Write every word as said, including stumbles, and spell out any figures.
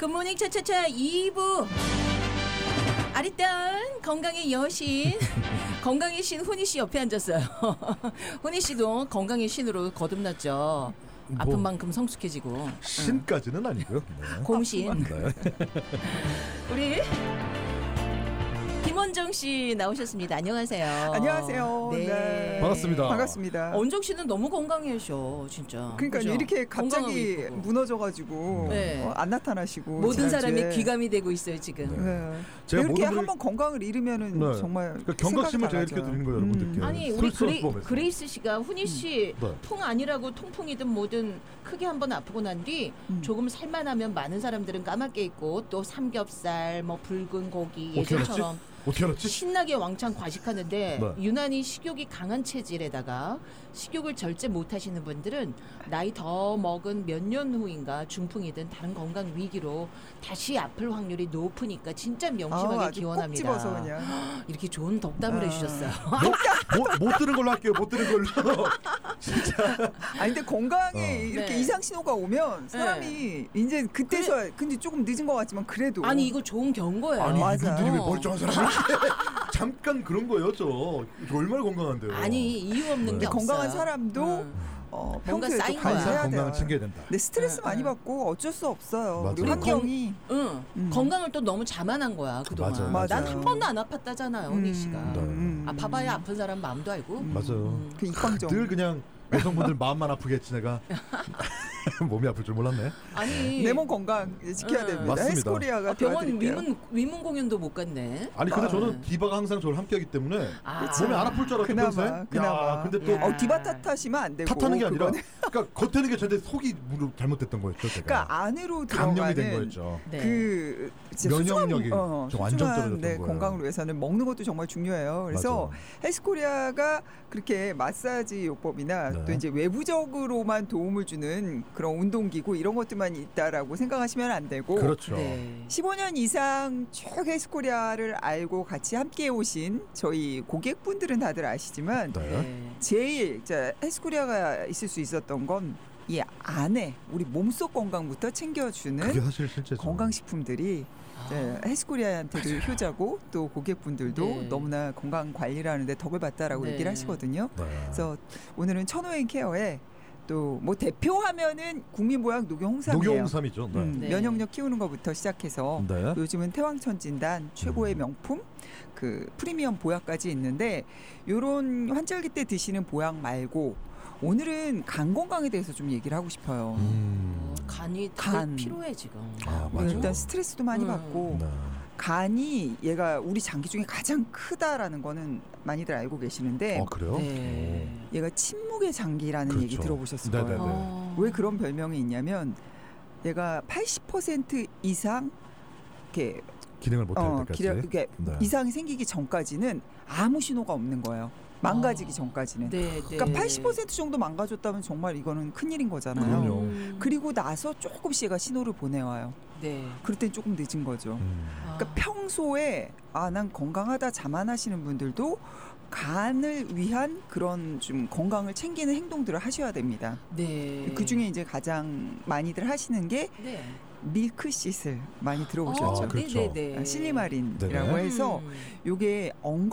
굿모닝 차차차 이 부 아리따운 건강의 여신 건강의 신 훈이 씨 옆에 앉았어요. 훈이 씨도 건강의 신으로 거듭났죠. 뭐, 아픈 만큼 성숙해지고. 신까지는 아니고요. 네. 곰신. 네. 우리 김원정 씨 나오셨습니다. 안녕하세요. 안녕하세요. 네. 네. 반갑습니다. 반갑습니다. 원정 씨는 너무 건강해셔, 진짜. 그러니까 그죠? 이렇게 갑자기 건강하고 이쁘고. 무너져가지고 네. 어, 안 나타나시고 모든 사람이 지난주에. 귀감이 되고 있어요 지금. 네. 네. 제가 이렇게 모든 분이- 한번 건강을 잃으면은 네. 정말 그러니까 경각심을 제가 이렇게 생각이 드리는 거예요, 여러분들께. 음. 아니 우리 그레이, 보면서. 그레이스 씨가 훈이 씨 네. 통 아니라고 통풍이든 뭐든 크게 한번 아프고 난 뒤 음. 조금 살만하면 많은 사람들은 까맣게 있고 또 삼겹살 뭐 붉은 고기 어떻게 예전처럼 알았지? 어떻게 알았지? 신나게 왕창 과식하는데 네. 유난히 식욕이 강한 체질에다가 식욕을 절제 못하시는 분들은 나이 더 먹은 몇 년 후인가 중풍이든 다른 건강 위기로 다시 아플 확률이 높으니까 진짜 명심하게 아, 아주 꼭 기원합니다. 집어서 그냥. 이렇게 좋은 덕담을 아. 해주셨어요. 못, 못 들은 걸로 할게요. 못 들은 걸로. 아니 근데 건강에 어. 이렇게 네. 이상 신호가 오면 사람이 이제 그때서야 근데 조금 늦은 것 같지만 그래도 아니 이거 좋은 경고예요. 아니 맞아. 이분들이 왜 어. 멀쩡한 사람을 잠깐 그런 거예요, 저. 저 얼마나 건강한데요. 아니 이유 없는 게 네. 없어요. 건강한 사람도 음. 어, 뭔가 평소에 쌓인 좀 거야. 관리해야 돼요. 건강을 챙겨야 된다. 근데 스트레스 응, 많이 응. 받고 어쩔 수 없어요. 맞아요. 우리 환경이 응. 음. 건강을 또 너무 자만한 거야 그동안. 맞아요, 맞아요. 난 한 번도 안 아팠다잖아요, 언니 씨가. 네. 음. 아파봐야 아픈 사람 마음도 알고. 음. 맞아요. 음. 그 입방정. 늘 그냥 여성분들 마음만 아프게 했지 내가. 몸이 아플 줄 몰랐네. 아니 내 몸 건강 지켜야 응. 됩니다. 맞습니다. 헬스코리아가 아, 병원 도와드릴게요. 위문 위문 공연도 못 갔네. 아니 근데 아. 저는 디바가 항상 저를 함께하기 때문에 아. 몸이 안 아플 줄 알았죠. 그나마, 평소에. 그나마. 야, 근데 또 야. 어, 디바 탓하시면 안 되고 탓하는 게 아니라 그거는 그러니까 겉에는 게 저한테 속이 무릎 잘못됐던 거였죠. 제가. 그러니까 안으로 감염이 된 들어가는 거였죠. 네. 그 진짜 면역력이 소중한, 어, 좀 완전 소중한, 떨어졌던 네, 거예요. 건강을 위해서는 먹는 것도 정말 중요해요. 그래서 맞아요. 헬스코리아가 그렇게 마사지 요법이나 네. 또 이제 외부적으로만 도움을 주는 그런 운동기구 이런 것들만 있다라고 생각하시면 안 되고 그렇죠. 네. 십오 년 이상 쭉 헬스코리아를 알고 같이 함께 오신 저희 고객분들은 다들 아시지만 네. 네. 제일 자, 헬스코리아가 있을 수 있었던 건 이 안에 우리 몸속 건강부터 챙겨주는 그게 사실 실제죠. 건강식품들이 네, 헬스코리아한테도 효자고 또 고객분들도 네. 너무나 건강 관리를 하는데 덕을 봤다라고 네. 얘기를 하시거든요. 네. 그래서 오늘은 천호행 케어에 또 뭐 대표하면은 국민보약 녹용홍삼이에요. 녹용홍삼이죠. 네. 음, 네. 면역력 키우는 것부터 시작해서 네. 요즘은 태왕천진단 최고의 음. 명품 그 프리미엄 보약까지 있는데 요런 환절기 때 드시는 보약 말고 오늘은 간 건강에 대해서 좀 얘기를 하고 싶어요. 음. 간이 간. 간 필요해 지금. 아, 우리가 맞아요. 일단 스트레스도 많이 음. 받고 네. 간이 얘가 우리 장기 중에 가장 크다라는 거는 많이들 알고 계시는데 어 그래요? 네. 얘가 침묵의 장기라는 그렇죠. 얘기 들어보셨을 네네네. 거예요. 어. 왜 그런 별명이 있냐면 얘가 팔십 퍼센트 이상 이렇게 기능을 못할 어, 때까지. 기력, 이게 네. 이상이 생기기 전까지는 아무 신호가 없는 거예요. 망가지기 어. 전까지는. 네, 네. 그러니까 팔십 퍼센트 정도 망가졌다면 정말 이거는 큰일인 거잖아요. 그럼요. 음. 그리고 나서 조금씩 얘가 신호를 보내와요. 네. 그럴 땐 조금 늦은 거죠. 음. 그러니까 평소에 아, 난 건강하다 자만하시는 분들도 간을 위한 그런 좀 건강을 챙기는 행동들을 하셔야 됩니다. 네. 그 중에 이제 가장 많이들 하시는 게 네. 밀크시슬 많이 들어보셨죠? 아, 그렇죠. 네, 네, 네. 아, 실리마린이라고 네네. 해서 음. 요게 엉